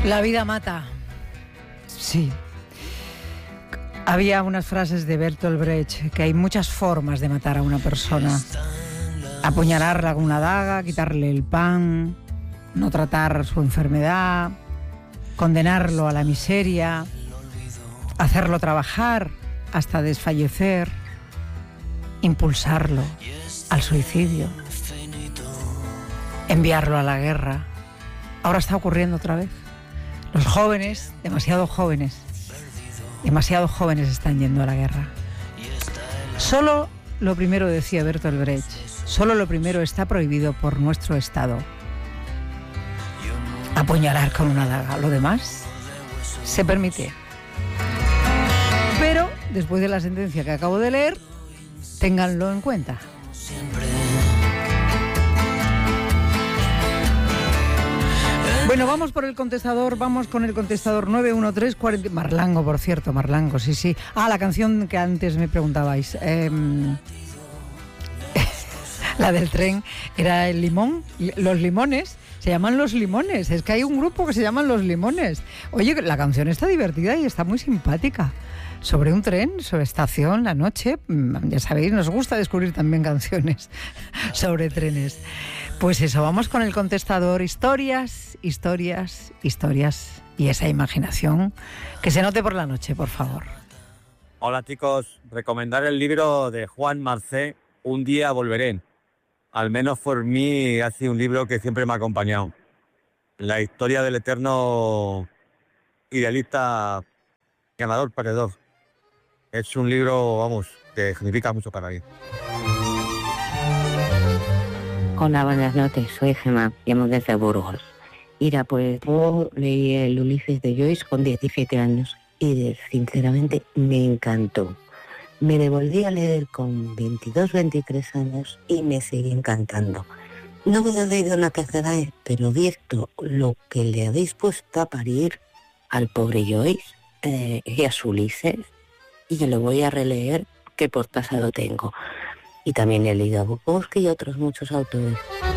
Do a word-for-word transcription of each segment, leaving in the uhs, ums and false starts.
La vida mata. Sí. Había unas frases de Bertolt Brecht que hay muchas formas de matar a una persona. Apuñalarla con una daga, quitarle el pan, no tratar su enfermedad, condenarlo a la miseria, hacerlo trabajar hasta desfallecer, impulsarlo al suicidio, enviarlo a la guerra. Ahora está ocurriendo otra vez. Los jóvenes, demasiado jóvenes, demasiado jóvenes están yendo a la guerra. Solo lo primero, decía Bertolt Brecht, solo lo primero está prohibido por nuestro Estado. Apuñalar con una daga. Lo demás se permite. Pero, después de la sentencia que acabo de leer, ténganlo en cuenta. Bueno, vamos por el contestador, vamos con el contestador nueve uno tres cuarenta... Marlango, por cierto, Marlango, sí, sí. Ah, la canción que antes me preguntabais. Eh, la del tren era el limón, los limones. Se llaman Los Limones, es que hay un grupo que se llaman Los Limones. Oye, la canción está divertida y está muy simpática. Sobre un tren, sobre estación, la noche. Ya sabéis, nos gusta descubrir también canciones sobre trenes. Pues eso, vamos con el contestador. Historias, historias, historias y esa imaginación que se note por la noche, por favor. Hola chicos, recomendar el libro de Juan Marcé, Un día volveré. Al menos por mí ha sido un libro que siempre me ha acompañado. La historia del eterno idealista ganador perdedor. Es un libro, vamos, que significa mucho para mí. Hola, buenas noches, soy Gemma, llamo desde Burgos. Mira, pues yo leí el Ulises de Joyce con diecisiete años y sinceramente me encantó. Me devolví a leer con veintidós, veintitrés años y me sigue encantando. No me he leído una tercera vez, pero visto lo que le habéis puesto a parir al pobre Joyce eh, y a su Ulises, y me lo voy a releer, que por pasado tengo. Y también he leído a Bukowski y otros muchos autores.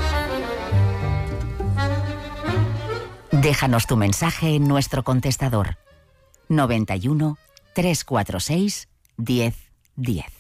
Déjanos tu mensaje en nuestro contestador noventa y uno, trescientos cuarenta y seis, diez diez.